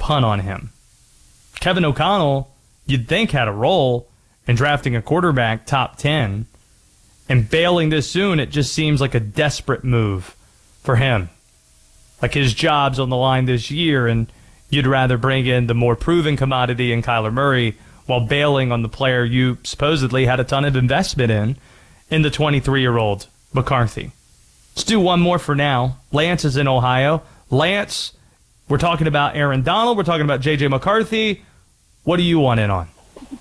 punt on him. Kevin O'Connell, you'd think, had a role in drafting a quarterback top 10, and bailing this soon, it just seems like a desperate move for him. Like his job's on the line this year, and you'd rather bring in the more proven commodity in Kyler Murray while bailing on the player you supposedly had a ton of investment in the 23-year-old McCarthy. Let's do one more for now. Lance is in Ohio. Lance, we're talking about Aaron Donald. We're talking about J.J. McCarthy. What do you want in on?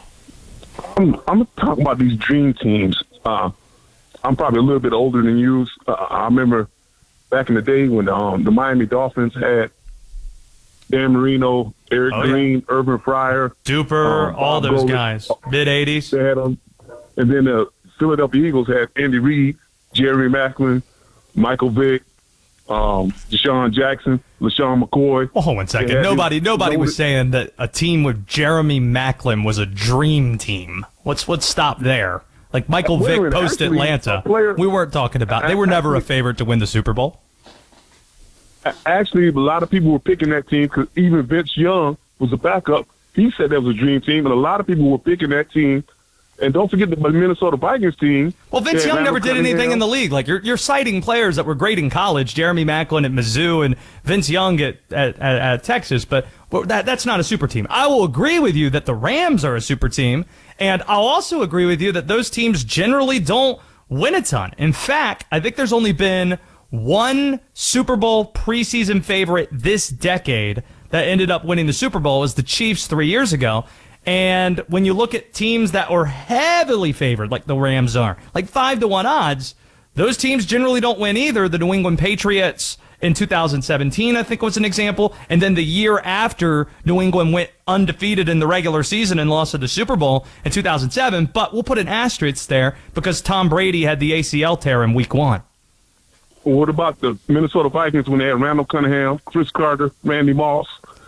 I'm talking about these dream teams. I'm probably a little bit older than you. I remember back in the day when the Miami Dolphins had Dan Marino, Eric Green, Urban Fryer. Duper, all those guys. Mid-'80s. They had them. And then the Philadelphia Eagles had Andy Reid, Jerry Maclin, Michael Vick, Deshaun Jackson, LaShawn McCoy. Oh, hold one second. Nobody was saying that a team with Jeremy Maclin was a dream team. Let's stop there. Like Michael Vick post-Atlanta, we weren't talking about. They were never a favorite to win the Super Bowl. Actually, a lot of people were picking that team because even Vince Young was a backup. He said that was a dream team, and a lot of people were picking that team. And don't forget the Minnesota Vikings team. Well, Vince Young never did anything in the league. Like you're citing players that were great in college, Jeremy Maclin at Mizzou and Vince Young at Texas, but that's not a super team. I will agree with you that the Rams are a super team, and I'll also agree with you that those teams generally don't win a ton. In fact, I think there's only been one Super Bowl preseason favorite this decade that ended up winning the Super Bowl is the Chiefs 3 years ago. And when you look at teams that were heavily favored, like the Rams are, like 5-1 odds, those teams generally don't win either. The New England Patriots in 2017, I think, was an example. And then the year after, New England went undefeated in the regular season and lost to the Super Bowl in 2007. But we'll put an asterisk there because Tom Brady had the ACL tear in Week 1. What about the Minnesota Vikings when they had Randall Cunningham, Chris Carter, Randy Moss?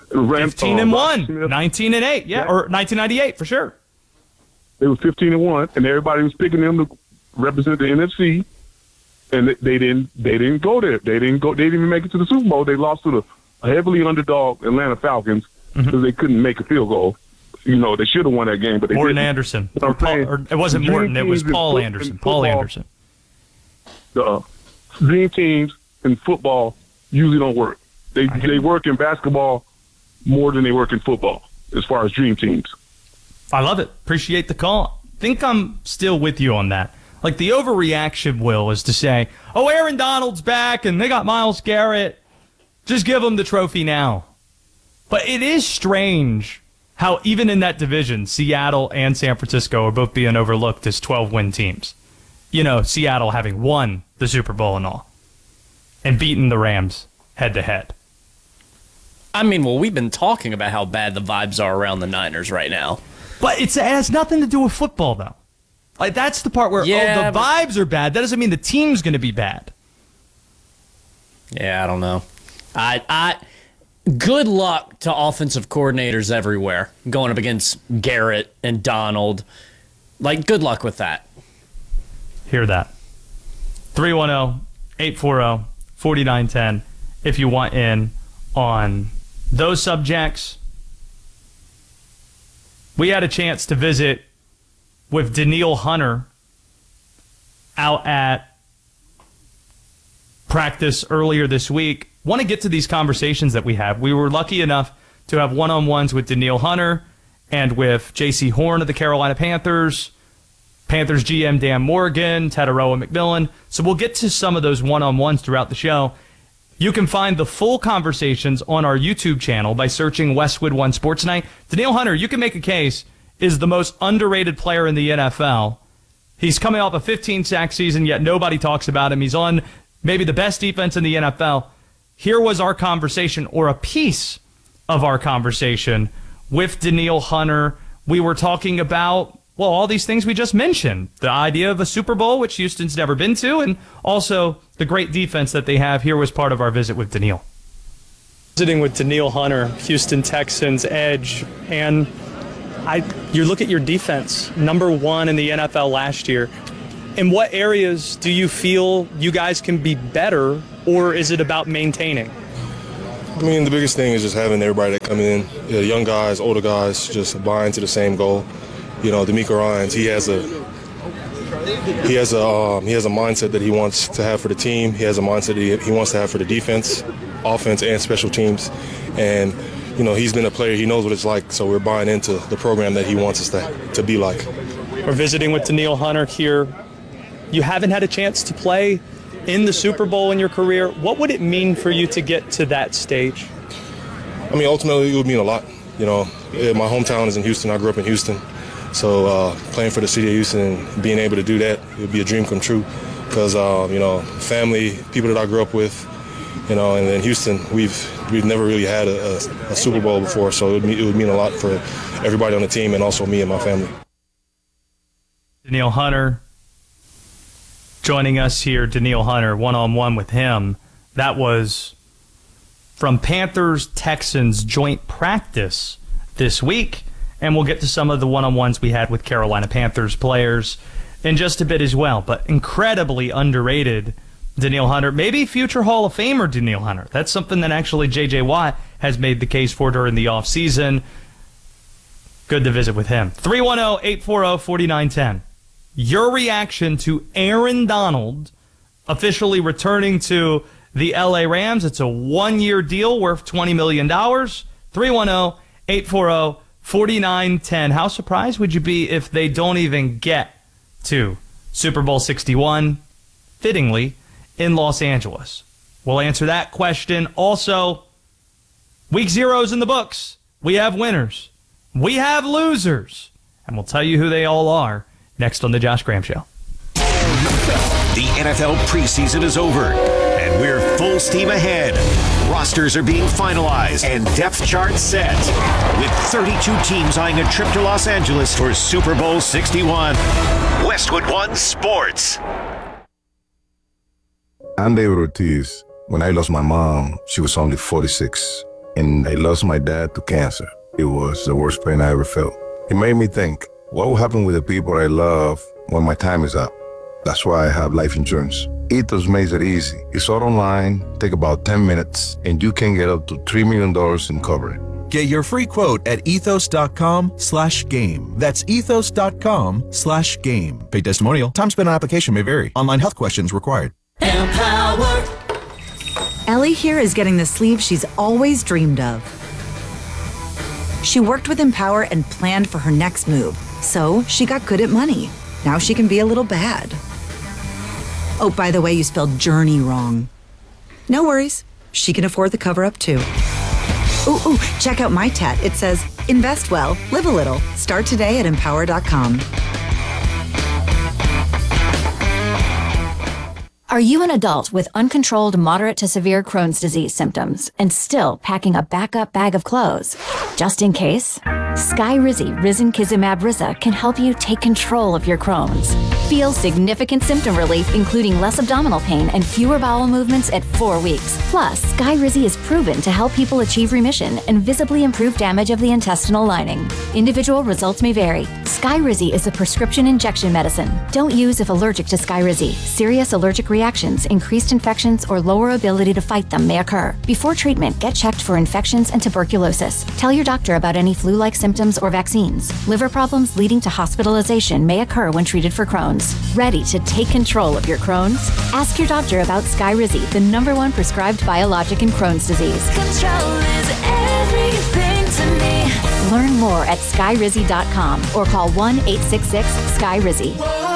15-1, 19-8, yeah, or 1998 for sure. They were 15-1, and everybody was picking them to represent the NFC, and they didn't go there. They didn't even make it to the Super Bowl. They lost to the heavily underdog Atlanta Falcons because they couldn't make a field goal. You know, they should have won that game, but they Morton didn't. Anderson, or it wasn't Morton. It was Paul Anderson. Paul Anderson. The dream teams in football usually don't work. They work in basketball more than they work in football as far as dream teams. I love it. Appreciate the call. Think I'm still with you on that. Like the overreaction, Will, is to say, oh, Aaron Donald's back and they got Myles Garrett. Just give them the trophy now. But it is strange how even in that division, Seattle and San Francisco are both being overlooked as 12-win teams. You know, Seattle having won the Super Bowl and all, and beaten the Rams head-to-head. I mean, well, we've been talking about how bad the vibes are around the Niners right now. But it has nothing to do with football, though. Like, that's the part where, the vibes are bad. That doesn't mean the team's going to be bad. Yeah, I don't know. Good luck to offensive coordinators everywhere going up against Garrett and Donald. Like, good luck with that. Hear that. 310-840-4910 if you want in on those subjects. We had a chance to visit with Danielle Hunter out at practice earlier this week. Want to get to these conversations that we have. We were lucky enough to have one-on-ones with Danielle Hunter and with J.C. Horn of the Carolina Panthers, Panthers GM Dan Morgan, Tataroa McMillan. So we'll get to some of those one-on-ones throughout the show. You can find the full conversations on our YouTube channel by searching Westwood One Sports Night. Danielle Hunter, you can make a case, is the most underrated player in the NFL. He's coming off a 15-sack season, yet nobody talks about him. He's on maybe the best defense in the NFL. Here was our conversation, or a piece of our conversation with Danielle Hunter. We were talking about, well, all these things we just mentioned. The idea of a Super Bowl, which Houston's never been to, and also the great defense that they have. Here was part of our visit with Danielle. Visiting with Danielle Hunter, Houston Texans edge, and you look at your defense, number one in the NFL last year. In what areas do you feel you guys can be better, or is it about maintaining? I mean, the biggest thing is just having everybody that come in, young guys, older guys, just buy into the same goal. You know, DeMeco Ryans, he has a mindset that he wants to have for the team. He has a mindset that he wants to have for the defense, offense, and special teams. And you know, he's been a player. He knows what it's like. So we're buying into the program that he wants us to be like. We're visiting with Danielle Hunter here. You haven't had a chance to play in the Super Bowl in your career. What would it mean for you to get to that stage? I mean, ultimately, it would mean a lot. You know, my hometown is in Houston. I grew up in Houston. So playing for the city of Houston and being able to do that, it would be a dream come true. Because, you know, family, people that I grew up with, you know, and in Houston, we've never really had a Super Bowl before. So it would mean a lot for everybody on the team and also me and my family. Danielle Hunter joining us here. Danielle Hunter, one-on-one with him. That was from Panthers-Texans joint practice this week. And we'll get to some of the one-on-ones we had with Carolina Panthers players in just a bit as well. But incredibly underrated Danielle Hunter. Maybe future Hall of Famer Danielle Hunter. That's something that actually J.J. Watt has made the case for during the offseason. Good to visit with him. 310-840-4910. Your reaction to Aaron Donald officially returning to the L.A. Rams. It's a one-year deal worth $20 million. 310-840-4910. How surprised would you be if they don't even get to Super Bowl 61, fittingly, in Los Angeles? We'll answer that question. Also, week 0's in the books. We have winners. We have losers. And we'll tell you who they all are next on The Josh Graham Show. The NFL preseason is over, and we're full steam ahead. Rosters are being finalized and depth charts set, with 32 teams eyeing a trip to Los Angeles for Super Bowl 61. Westwood One Sports. I'm David Ortiz. When I lost my mom, she was only 46, and I lost my dad to cancer. It was the worst pain I ever felt. It made me think, what will happen with the people I love when my time is up? That's why I have life insurance. Ethos makes it easy. It's all online, take about 10 minutes, and you can get up to $3 million in coverage. Get your free quote at ethos.com/game. That's ethos.com/game. Paid testimonial. Time spent on application may vary. Online health questions required. Empower. Ellie here is getting the sleeve she's always dreamed of. She worked with Empower and planned for her next move, so she got good at money. Now she can be a little bad. Oh, by the way, you spelled journey wrong. No worries. She can afford the cover-up, too. Ooh, check out my tat. It says, invest well, live a little. Start today at empower.com. Are you an adult with uncontrolled moderate to severe Crohn's disease symptoms and still packing a backup bag of clothes? Just in case, Skyrizi Risankizumab Riza can help you take control of your Crohn's. Feel significant symptom relief, including less abdominal pain and fewer bowel movements at 4 weeks. Plus, Skyrizi is proven to help people achieve remission and visibly improve damage of the intestinal lining. Individual results may vary. Skyrizi is a prescription injection medicine. Don't use if allergic to Skyrizi. Serious allergic reactions, increased infections, or lower ability to fight them may occur. Before treatment, get checked for infections and tuberculosis. Tell your doctor about any flu-like symptoms or vaccines. Liver problems leading to hospitalization may occur when treated for Crohn's. Ready to take control of your Crohn's? Ask your doctor about Skyrizi, the #1 prescribed biologic in Crohn's disease. Control is everything to me. Learn more at skyrizi.com or call 1-866-SKYRIZI.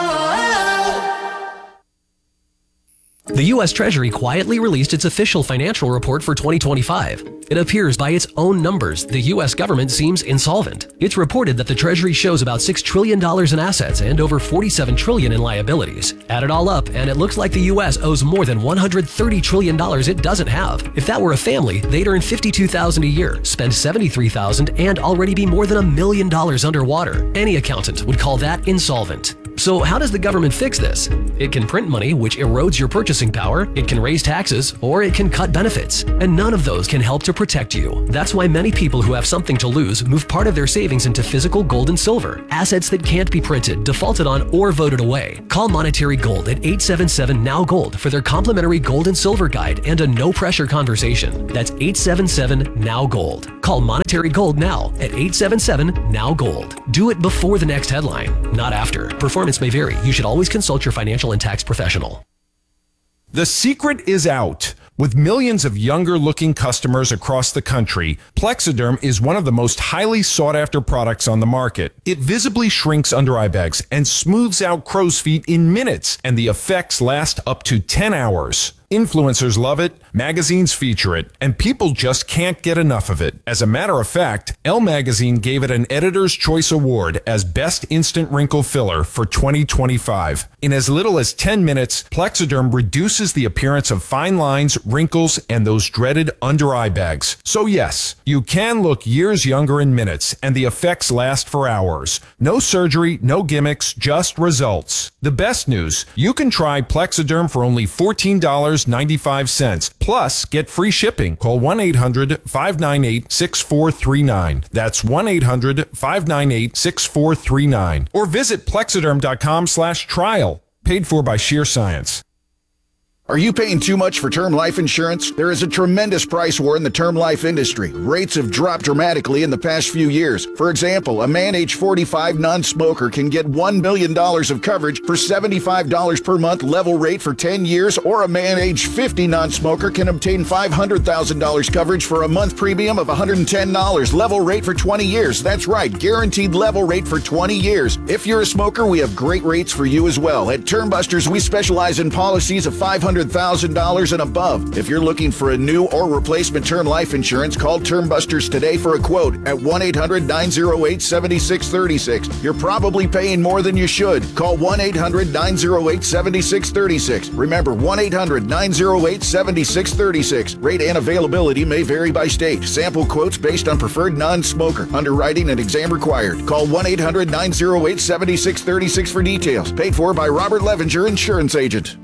The U.S. Treasury quietly released its official financial report for 2025. It appears by its own numbers, the U.S. government seems insolvent. It's reported that the Treasury shows about $6 trillion in assets and over $47 trillion in liabilities. Add it all up, and it looks like the U.S. owes more than $130 trillion it doesn't have. If that were a family, they'd earn $52,000 a year, spend $73,000, and already be more than $1 million underwater. Any accountant would call that insolvent. So how does the government fix this? It can print money, which erodes your purchasing power, it can raise taxes, or it can cut benefits. And none of those can help to protect you. That's why many people who have something to lose move part of their savings into physical gold and silver, assets that can't be printed, defaulted on, or voted away. Call Monetary Gold at 877-NOW-GOLD for their complimentary gold and silver guide and a no-pressure conversation. That's 877-NOW-GOLD. Call Monetary Gold now at 877-NOW-GOLD. Do it before the next headline, not after. Performance may vary. You should always consult your financial and tax professional. The secret is out. With millions of younger-looking customers across the country, Plexiderm is one of the most highly sought-after products on the market. It visibly shrinks under-eye bags and smooths out crow's feet in minutes, and the effects last up to 10 hours. Influencers love it, magazines feature it, and people just can't get enough of it. As a matter of fact, Elle Magazine gave it an Editor's Choice Award as Best Instant Wrinkle Filler for 2025. In as little as 10 minutes, Plexiderm reduces the appearance of fine lines, wrinkles, and those dreaded under-eye bags. So yes, you can look years younger in minutes, and the effects last for hours. No surgery, no gimmicks, just results. The best news, you can try Plexiderm for only $14.95. Plus, get free shipping. Call 1-800-598-6439. That's 1-800-598-6439. Or visit plexiderm.com/trial. Paid for by Sheer Science. Are you paying too much for term life insurance? There is a tremendous price war in the term life industry. Rates have dropped dramatically in the past few years. For example, a man age 45 non-smoker can get $1 million of coverage for $75 per month level rate for 10 years, or a man age 50 non-smoker can obtain $500,000 coverage for a month premium of $110 level rate for 20 years. That's right, guaranteed level rate for 20 years. If you're a smoker, we have great rates for you as well. At Term Busters, we specialize in policies of $500,000 and above. If you're looking for a new or replacement term life insurance, call Term Busters today for a quote at 1-800-908-7636. You're probably paying more than you should. Call 1-800-908-7636. Remember, 1-800-908-7636. Rate and availability may vary by state. Sample quotes based on preferred non-smoker. Underwriting and exam required. Call 1-800-908-7636 for details. Paid for by Robert Levinger, Insurance Agent.